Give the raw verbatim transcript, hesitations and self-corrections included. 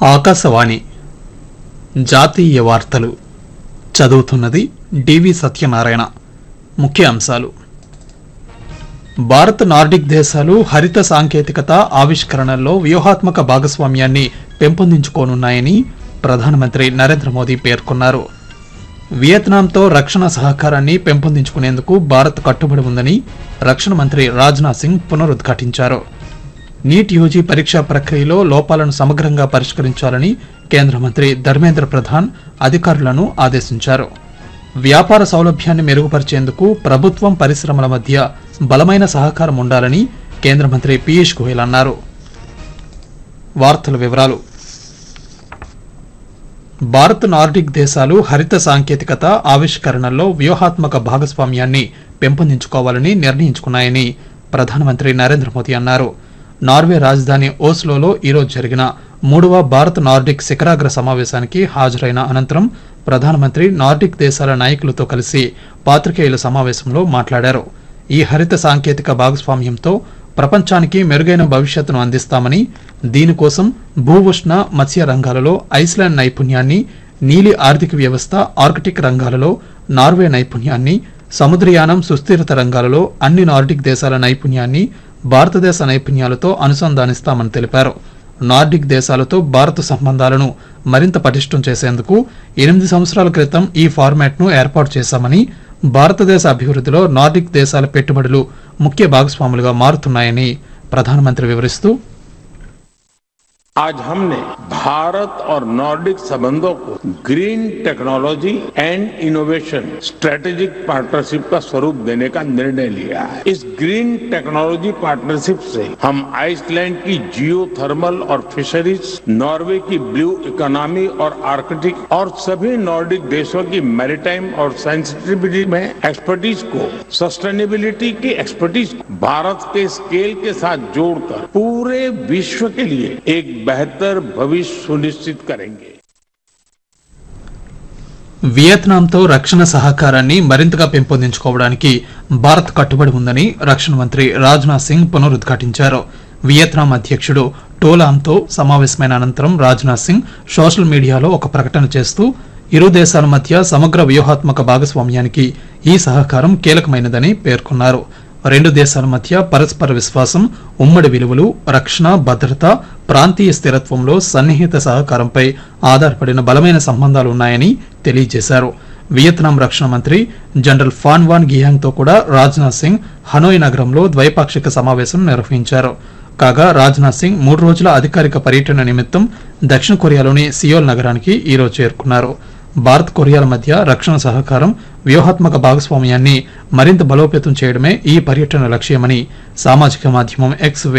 ఆకాశవాణి జాతీయ వార్తలు చదువుతున్నది డివి సత్యనారాయణ. ముఖ్య అంశాలు: భారత్ నార్డిక్ దేశాలు హరిత సాంకేతికత ఆవిష్కరణల్లో వ్యూహాత్మక భాగస్వామ్యాన్ని పెంపొందించుకోనున్నాయని ప్రధానమంత్రి నరేంద్ర మోదీ పేర్కొన్నారు. వియత్నాంతో రక్షణ సహకారాన్ని పెంపొందించుకునేందుకు భారత్ కట్టుబడి ఉందని రక్షణ మంత్రి రాజ్నాథ్ సింగ్ పునరుద్ఘాటించారు. నీట్ యూజీ పరీక్షా ప్రక్రియలో లోపాలను సమగ్రంగా పరిష్కరించాలని కేంద్ర మంత్రి ధర్మేంద్ర ప్రధాన్ అధికారులను ఆదేశించారు. వ్యాపార సౌలభ్యాన్ని మెరుగుపరిచేందుకు ప్రభుత్వం పరిశ్రమల మధ్య బలమైన సహకారం ఉండాలని కేంద్ర మంత్రి పీయూష్ గోయల్ అన్నారు. వార్తల వివరాలు: భారత్ నార్డిక్ దేశాలు హరిత సాంకేతికత ఆవిష్కరణల్లో వ్యూహాత్మక భాగస్వామ్యాన్ని పెంపొందించుకోవాలని నిర్ణయించుకున్నాయని ప్రధానమంత్రి నరేంద్ర మోదీ అన్నారు. నార్వే రాజధాని ఓస్లోలో ఈరోజు జరిగిన మూడవ భారత్ నార్డిక్ శిఖరాగ్ర సమావేశానికి హాజరైన అనంతరం ప్రధానమంత్రి నార్డిక్ దేశాల నాయకులతో కలిసి పాత్రికేయుల సమావేశంలో మాట్లాడారు. ఈ హరిత సాంకేతిక భాగస్వామ్యంతో ప్రపంచానికి మెరుగైన భవిష్యత్తును అందిస్తామని, దీనికోసం భూ ఉష్ణ మత్స్య రంగాలలో ఐస్లాండ్ నైపుణ్యాన్ని, నీలి ఆర్థిక వ్యవస్థ ఆర్కిటిక్ రంగాలలో నార్వే నైపుణ్యాన్ని, సముద్రయానం సుస్థిరత రంగాలలో అన్ని నార్డిక్ దేశాల నైపుణ్యాన్ని భారతదేశ నైపుణ్యాలతో అనుసంధానిస్తామని తెలిపారు. నార్డిక్ దేశాలతో భారత సంబంధాలను మరింత పటిష్టం చేసేందుకు ఎనిమిది సంవత్సరాల క్రితం ఈ ఫార్మాట్ను ఏర్పాటు చేశామని, భారతదేశ అభివృద్ధిలో నార్డిక్ దేశాల పెట్టుబడులు ముఖ్య భాగస్వాములుగా మారుతున్నాయని ప్రధానమంత్రి వివరిస్తూ, आज हमने भारत और नॉर्डिक संबंधों को green technology and innovation strategic partnership का स्वरूप देने का निर्णय लिया है. इस ग्रीन टेक्नोलॉजी पार्टनरशिप से हम आइसलैंड की जियो थर्मल और फिशरीज, नॉर्वे की ब्लू इकोनॉमी और आर्कटिक और सभी नॉर्डिक देशों की मैरीटाइम और सेंसिटिविटी में एक्सपर्टीज को, सस्टेनेबिलिटी की एक्सपर्टीज को भारत के स्केल के साथ जोड़कर पूरे विश्व के लिए एक बेहतर भविष्य सुनिश्चित करेंगे. వియత్నాంతో రక్షణ సహకారాన్ని మరింతగా పెంపొందించుకోవడానికి భారత్ కట్టుబడి ఉందని రక్షణ మంత్రి రాజ్నాథ్ సింగ్ పునరుద్ఘాటించారు. వియత్నాం అధ్యక్షుడు టోలాంతో సమావేశమైన అనంతరం రాజ్నాథ్ సింగ్ సోషల్ మీడియాలో ఒక ప్రకటన చేస్తూ, ఇరు దేశాల మధ్య సమగ్ర వ్యూహాత్మక భాగస్వామ్యానికి ఈ సహకారం కీలకమైనదని పేర్కొన్నారు. రెండు దేశాల మధ్య పరస్పర విశ్వాసం, ఉమ్మడి విలువలు, రక్షణ, భద్రత, ప్రాంతీయ స్థిరత్వంలో సన్నిహిత సహకారంపై ఆధారపడిన బలమైన సంబంధాలు ఉన్నాయని తెలియజేశారు. వియత్నాం రక్షణ మంత్రి జనరల్ ఫాన్ వాన్ గియాంగ్ తో కూడా రాజ్నాథ్ సింగ్ హనోయ్ నగరంలో ద్వైపాక్షిక సమావేశం నిర్వహించారు. కాగా రాజ్నాథ్ సింగ్ మూడు రోజుల అధికారిక పర్యటన నిమిత్తం దక్షిణ కొరియాలోని సియోల్ నగరానికి ఈరోజు చేరుకున్నారు. భారత్ కొరియాల మధ్య రక్షణ సహకారం, వ్యూహాత్మక భాగస్వామ్యాన్ని మరింత బలోపేతం చేయడమే ఈ పర్యటన లక్ష్యమని సామాజిక మాధ్యమం ఎక్స్